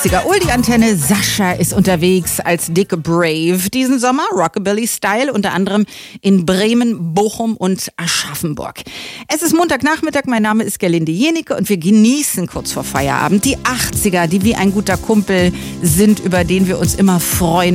Oldie-Antenne, Sascha ist unterwegs als Dick Brave. Diesen Sommer Rockabilly-Style, unter anderem in Bremen, Bochum und Aschaffenburg. Es ist Montagnachmittag, mein Name ist Gerlinde Jenicke und wir genießen kurz vor Feierabend die 80er, die wie ein guter Kumpel sind, über den wir uns immer freuen.